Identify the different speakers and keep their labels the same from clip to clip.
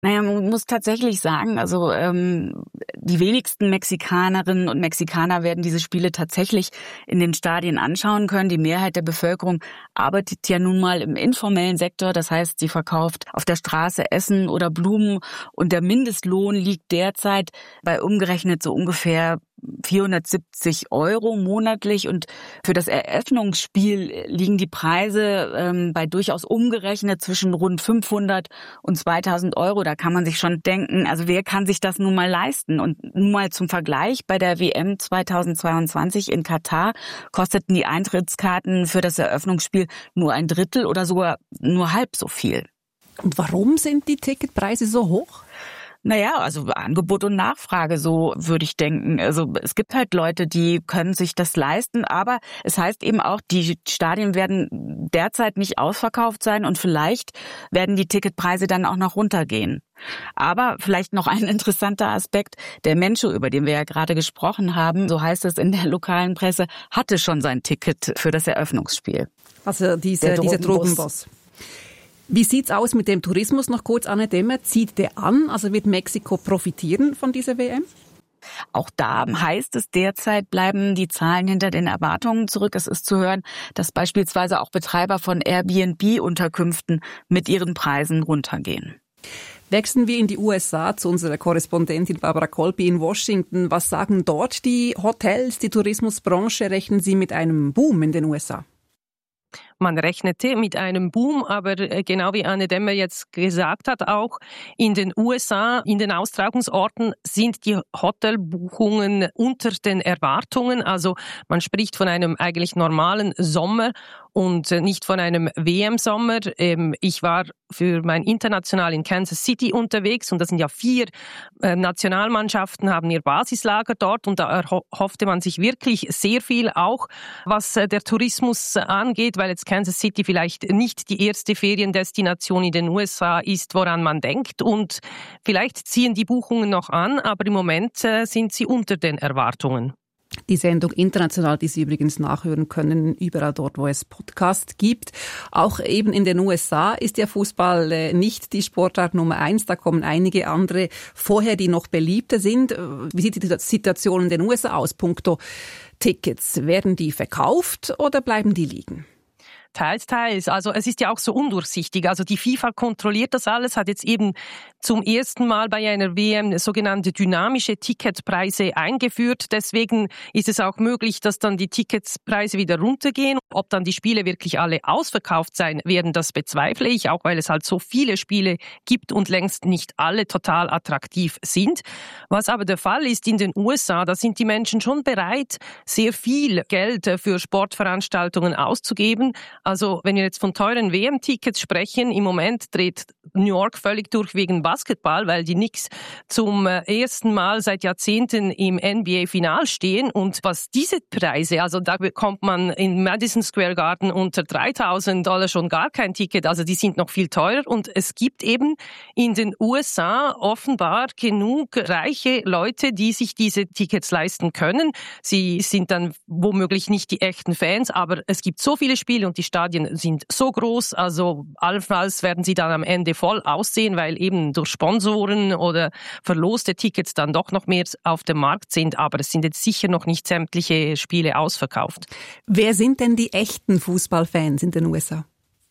Speaker 1: Naja, man muss tatsächlich sagen, also die wenigsten Mexikanerinnen und Mexikaner werden diese Spiele tatsächlich in den Stadien anschauen können. Die Mehrheit der Bevölkerung arbeitet ja nun mal im informellen Sektor. Das heißt, sie verkauft auf der Straße Essen oder Blumen. Und der Mindestlohn liegt derzeit bei umgerechnet so ungefähr 470 € monatlich. Und für das Eröffnungsspiel liegen die Preise bei durchaus umgerechnet zwischen rund 500 und 2000 €. Da kann man sich schon denken, also wer kann sich das nun mal leisten? Und nun mal zum Vergleich, bei der WM 2022 in Katar kosteten die Eintrittskarten für das Eröffnungsspiel nur ein Drittel oder sogar nur halb so viel.
Speaker 2: Und warum sind die Ticketpreise so hoch?
Speaker 1: Naja, also Angebot und Nachfrage, so würde ich denken. Also es gibt halt Leute, die können sich das leisten, aber es heißt eben auch, die Stadien werden derzeit nicht ausverkauft sein und vielleicht werden die Ticketpreise dann auch noch runtergehen. Aber vielleicht noch ein interessanter Aspekt, der Mensch, über den wir ja gerade gesprochen haben, so heißt es in der lokalen Presse, hatte schon sein Ticket für das Eröffnungsspiel.
Speaker 2: Also dieser Drogenboss. Wie sieht's aus mit dem Tourismus? Noch kurz, Anne Demmer. Zieht der an? Also wird Mexiko profitieren von dieser WM?
Speaker 1: Auch da heißt es derzeit, bleiben die Zahlen hinter den Erwartungen zurück. Es ist zu hören, dass beispielsweise auch Betreiber von Airbnb-Unterkünften mit ihren Preisen runtergehen.
Speaker 2: Wechseln wir in die USA zu unserer Korrespondentin Barbara Colby in Washington. Was sagen dort die Hotels, die Tourismusbranche? Rechnen Sie mit einem Boom in den USA?
Speaker 3: Man rechnete mit einem Boom, aber genau wie Anne Demmer jetzt gesagt hat, auch in den USA, in den Austragungsorten sind die Hotelbuchungen unter den Erwartungen. Also man spricht von einem eigentlich normalen Sommer und nicht von einem WM-Sommer. Ich war für mein International in Kansas City unterwegs und da sind ja 4 Nationalmannschaften, haben ihr Basislager dort und da erhoffte man sich wirklich sehr viel, auch was der Tourismus angeht, weil jetzt Kansas City vielleicht nicht die erste Feriendestination in den USA ist, woran man denkt und vielleicht ziehen die Buchungen noch an, aber im Moment sind sie unter den Erwartungen.
Speaker 2: Die Sendung International, die Sie übrigens nachhören können, überall dort, wo es Podcast gibt. Auch eben in den USA ist ja Fußball nicht die Sportart Nummer 1. Da kommen einige andere vorher, die noch beliebter sind. Wie sieht die Situation in den USA aus, punkto Tickets? Werden die verkauft oder bleiben die liegen?
Speaker 3: Teils, teils. Also es ist ja auch so undurchsichtig. Also die FIFA kontrolliert das alles, hat jetzt eben zum ersten Mal bei einer WM sogenannte dynamische Ticketpreise eingeführt. Deswegen ist es auch möglich, dass dann die Ticketpreise wieder runtergehen. Ob dann die Spiele wirklich alle ausverkauft sein werden, das bezweifle ich, auch weil es halt so viele Spiele gibt und längst nicht alle total attraktiv sind. Was aber der Fall ist in den USA, da sind die Menschen schon bereit, sehr viel Geld für Sportveranstaltungen auszugeben. Also wenn wir jetzt von teuren WM-Tickets sprechen, im Moment dreht New York völlig durch wegen Basketball, weil die Knicks zum ersten Mal seit Jahrzehnten im NBA-Final stehen. Und was diese Preise, also da bekommt man in Madison Square Garden unter $3.000 schon gar kein Ticket, also die sind noch viel teurer. Und es gibt eben in den USA offenbar genug reiche Leute, die sich diese Tickets leisten können. Sie sind dann womöglich nicht die echten Fans, aber es gibt so viele Spiele und die Stadien sind so groß, also allenfalls werden sie dann am Ende voll aussehen, weil eben durch Sponsoren oder verloste Tickets dann doch noch mehr auf dem Markt sind, aber es sind jetzt sicher noch nicht sämtliche Spiele ausverkauft.
Speaker 2: Wer sind denn die echten Fußballfans in den USA?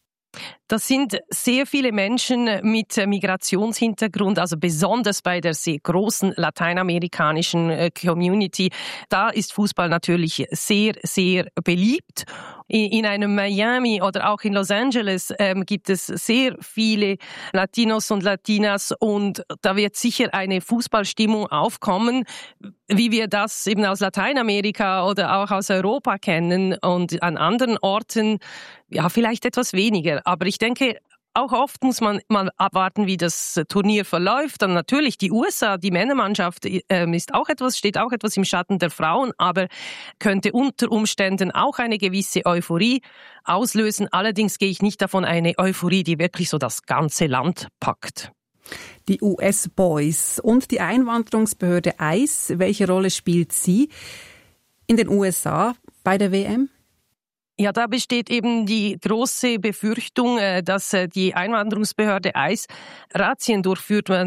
Speaker 3: Das sind sehr viele Menschen mit Migrationshintergrund, also besonders bei der sehr großen lateinamerikanischen Community. Da ist Fußball natürlich sehr, sehr beliebt. In einem Miami oder auch in Los Angeles gibt es sehr viele Latinos und Latinas und da wird sicher eine Fußballstimmung aufkommen, wie wir das eben aus Lateinamerika oder auch aus Europa kennen und an anderen Orten ja vielleicht etwas weniger. Aber ich denke, auch oft muss man mal abwarten, wie das Turnier verläuft. Dann natürlich die USA, die Männermannschaft steht auch etwas im Schatten der Frauen, aber könnte unter Umständen auch eine gewisse Euphorie auslösen. Allerdings gehe ich nicht davon eine Euphorie, die wirklich so das ganze Land packt.
Speaker 2: Die US-Boys und die Einwanderungsbehörde ICE, welche Rolle spielt sie in den USA bei der WM?
Speaker 3: Ja, da besteht eben die große Befürchtung, dass die Einwanderungsbehörde ICE Razzien durchführt.